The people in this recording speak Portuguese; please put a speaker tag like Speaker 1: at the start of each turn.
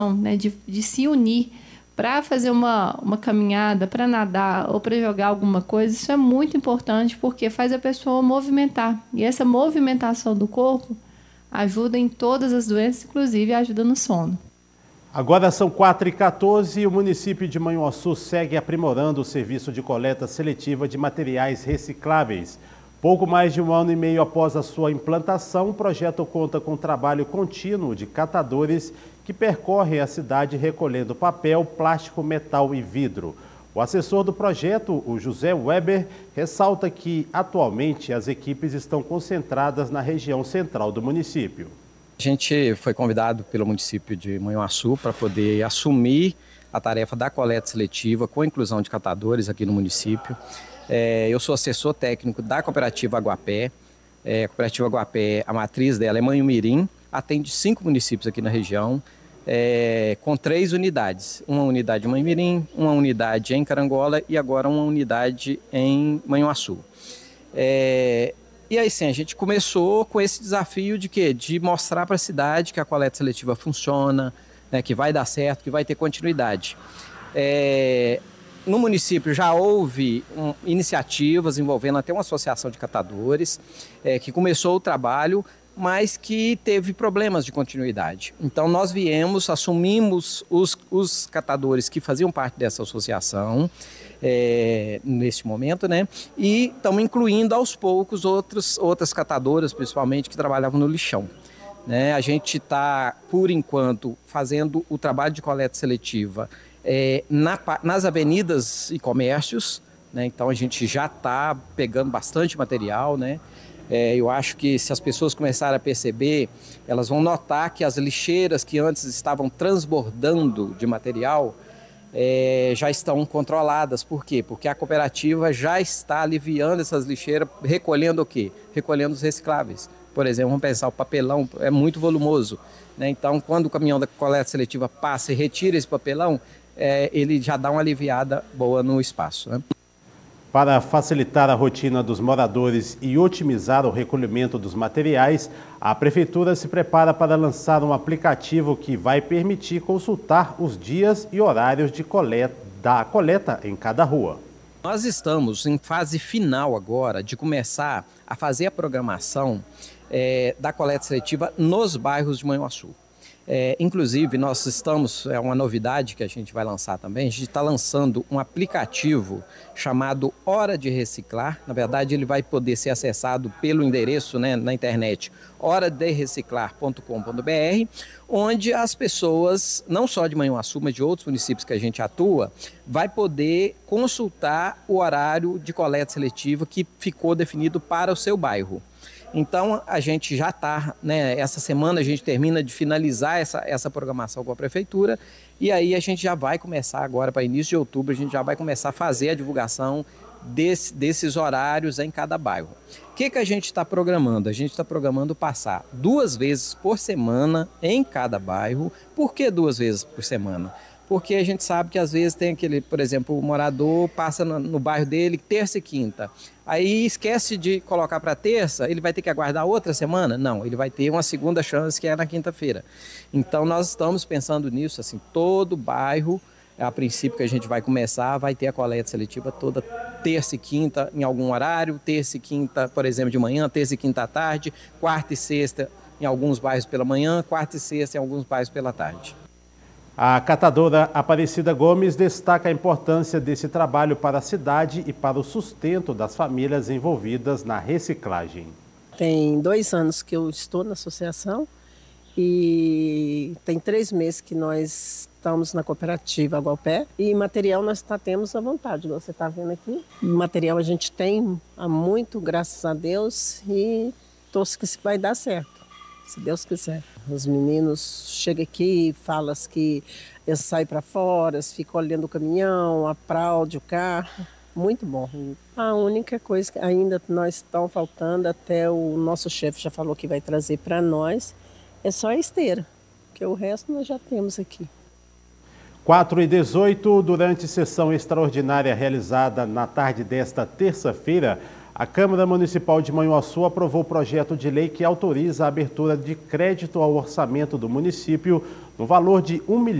Speaker 1: né, de se unir para fazer uma caminhada, para nadar ou para jogar alguma coisa, isso é muito importante porque faz a pessoa movimentar. E essa movimentação do corpo ajuda em todas as doenças, inclusive ajuda no sono.
Speaker 2: Agora são 4h14 e o município de Manhuaçu segue aprimorando o serviço de coleta seletiva de materiais recicláveis. Pouco mais de 1 ano e meio após a sua implantação, o projeto conta com um trabalho contínuo de catadores que percorrem a cidade recolhendo papel, plástico, metal e vidro. O assessor do projeto, o José Weber, ressalta que atualmente as equipes estão concentradas na região central do município.
Speaker 3: A gente foi convidado pelo município de Manhuaçu para poder assumir a tarefa da coleta seletiva com a inclusão de catadores aqui no município. Eu sou assessor técnico da cooperativa Aguapé. A cooperativa Aguapé, a matriz dela é Manhumirim, atende 5 municípios aqui na região, com 3 unidades. Uma unidade em Manhumirim, uma unidade em Carangola e agora uma unidade em Manhuaçu. E aí sim, a gente começou com esse desafio de quê? De mostrar para a cidade que a coleta seletiva funciona, né, que vai dar certo, que vai ter continuidade. No município já houve iniciativas envolvendo até uma associação de catadores, que começou o trabalho, mas que teve problemas de continuidade. Então nós assumimos os catadores que faziam parte dessa associação, neste momento, né? E estamos incluindo aos poucos outras catadoras, principalmente, que trabalhavam no lixão. Né? A gente está, por enquanto, fazendo o trabalho de coleta seletiva nas avenidas e comércios, né? Então a gente já está pegando bastante material, né? Eu acho que se as pessoas começarem a perceber, elas vão notar que as lixeiras que antes estavam transbordando de material já estão controladas. Por quê? Porque a cooperativa já está aliviando essas lixeiras, recolhendo o quê? Recolhendo os recicláveis. Por exemplo, vamos pensar, o papelão é muito volumoso, né? Então, quando o caminhão da coleta seletiva passa e retira esse papelão, ele já dá uma aliviada boa no espaço, né?
Speaker 2: Para facilitar a rotina dos moradores e otimizar o recolhimento dos materiais, a Prefeitura se prepara para lançar um aplicativo que vai permitir consultar os dias e horários da coleta em cada rua.
Speaker 3: Nós estamos em fase final agora de começar a fazer a programação da coleta seletiva nos bairros de Manhuaçu. Inclusive, nós estamos, uma novidade que a gente vai lançar também, a gente está lançando um aplicativo chamado Hora de Reciclar. Na verdade, ele vai poder ser acessado pelo endereço, né, na internet, horadereciclar.com.br, onde as pessoas, não só de Manhuaçu, mas de outros municípios que a gente atua, vai poder consultar o horário de coleta seletiva que ficou definido para o seu bairro. Então, a gente já está, né, essa semana a gente termina de finalizar essa programação com a Prefeitura e aí a gente já vai começar agora, para início de outubro, a gente já vai começar a fazer a divulgação desses horários em cada bairro. O que a gente está programando? A gente está programando passar 2 vezes por semana em cada bairro. Por que 2 vezes por semana? Porque a gente sabe que às vezes tem aquele, por exemplo, o morador passa no bairro dele terça e quinta. Aí esquece de colocar para terça, ele vai ter que aguardar outra semana? Não, ele vai ter uma segunda chance que é na quinta-feira. Então nós estamos pensando nisso, assim, todo bairro, a princípio que a gente vai começar, vai ter a coleta seletiva toda terça e quinta em algum horário, terça e quinta, por exemplo, de manhã, terça e quinta à tarde, quarta e sexta em alguns bairros pela manhã, quarta e sexta em alguns bairros pela tarde.
Speaker 2: A catadora Aparecida Gomes destaca a importância desse trabalho para a cidade e para o sustento das famílias envolvidas na reciclagem.
Speaker 4: Tem 2 anos que eu estou na associação e tem 3 meses que nós estamos na cooperativa Aguapé e material nós temos à vontade, você está vendo aqui. Material a gente tem há muito, graças a Deus, e torço que vai dar certo. Se Deus quiser. Os meninos chegam aqui e falam que eles saem para fora, ficam olhando o caminhão, aplaudem o carro. Muito bom. A única coisa que ainda nós estamos faltando, até o nosso chefe já falou que vai trazer para nós, é só a esteira, porque o resto nós já temos aqui.
Speaker 2: 4h18, durante sessão extraordinária realizada na tarde desta terça-feira, A Câmara Municipal de Manhuaçu aprovou o projeto de lei que autoriza a abertura de crédito ao orçamento do município no valor de R$ 1